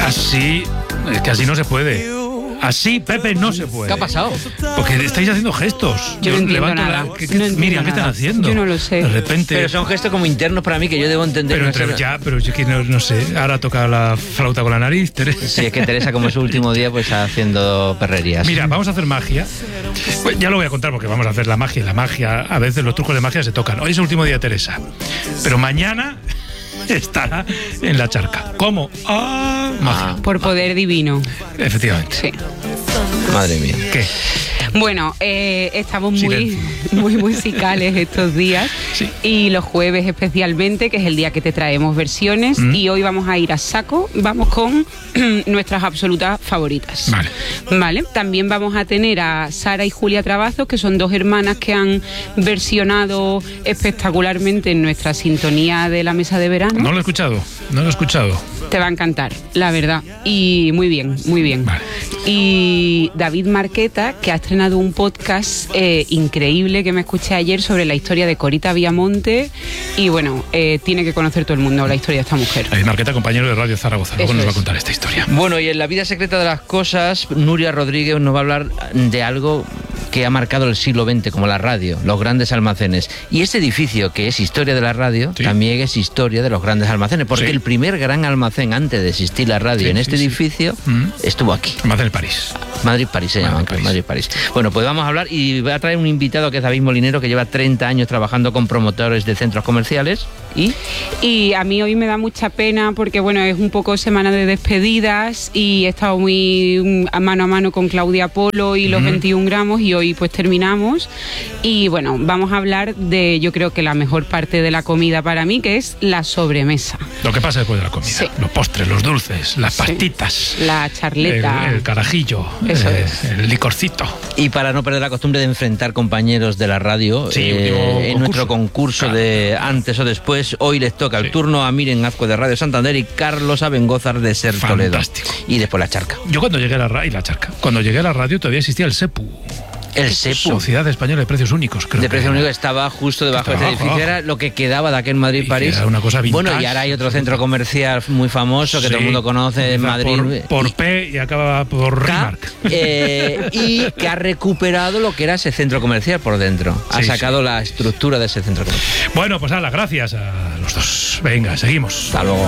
Así, es que así no se puede. Así, Pepe, no se puede. ¿Qué ha pasado? Porque estáis haciendo gestos. Yo no entiendo nada. Miriam, ¿qué están haciendo? Yo no lo sé. De repente... Pero son gestos como internos para mí que yo debo entender. Pero yo que no sé. Ahora toca la flauta con la nariz, Teresa. Sí, es que Teresa, como es su último día, pues está haciendo perrerías. Mira, vamos a hacer magia. Pues ya lo voy a contar porque vamos a hacer la magia. La magia, a veces los trucos de magia se tocan. Hoy es el último día de Teresa. Pero mañana estará en la charca. ¿Cómo? Magia. Por poder divino. Efectivamente. Sí. Madre mía. ¿Qué? Bueno, estamos Silencio. muy musicales estos días. Sí. Y los jueves especialmente, que es el día que te traemos versiones. Y hoy vamos a ir a saco. Vamos con nuestras absolutas favoritas. Vale. También vamos a tener a Sara y Julia Travazos, que son dos hermanas que han versionado espectacularmente en nuestra sintonía de la mesa de verano. No lo he escuchado. Te va a encantar, la verdad. Y muy bien, muy bien. Vale. Y David Marqueta, que ha estrenado un podcast increíble que me escuché ayer sobre la historia de Corita Viamonte. Y bueno, tiene que conocer todo el mundo la historia de esta mujer. David Marqueta, compañero de Radio Zaragoza. Luego Eso nos va a es. contar esta historia. Bueno, y en La vida secreta de las cosas, Nuria Rodríguez nos va a hablar de algo que ha marcado el siglo XX, como la radio, los grandes almacenes. Y este edificio, que es historia de la radio, Sí. también es historia de los grandes almacenes, porque Sí. el primer gran almacén antes de existir la radio Sí, en este sí. edificio estuvo aquí. Más del París. Madrid-París se llama, Madrid-París. Madrid-París. Bueno, pues vamos a hablar y voy a traer un invitado que es David Molinero, que lleva 30 años trabajando con promotores de centros comerciales Y a mí hoy me da mucha pena porque, bueno, es un poco semana de despedidas y he estado muy a mano con Claudia Polo y los 21 gramos y hoy pues terminamos. Y bueno, vamos a hablar de, yo creo que la mejor parte de la comida para mí, que es la sobremesa. Lo que pasa después de la comida. Sí. Los postres, los dulces, las Sí. pastitas. La charleta. El carajillo. Eso es. El licorcito. Y para no perder la costumbre de enfrentar compañeros de la radio, Sí, último en nuestro concurso Claro. de antes o después, hoy les toca el Sí. turno a Miren Azcue de Radio Santander y Carlos Abengózar de Ser Toledo. Fantástico. Y después la charca. Yo cuando llegué a la radio, y la charca, cuando llegué a la radio todavía existía el SEPU. El SEPU. Sociedad Española de Precios Únicos, creo. De que precio era. único estaba justo debajo de Estaba este edificio, abajo. era lo que quedaba de aquel Madrid-París. Era una cosa vintage. Bueno, y ahora hay otro centro comercial muy famoso que Sí. todo el mundo conoce en Empieza Madrid. Por P y acaba por K, Rimark. y que ha recuperado lo que era ese centro comercial por dentro. Ha Sí, sacado sí. la estructura de ese centro comercial. Bueno, pues gracias a los dos. Venga, seguimos. Hasta luego.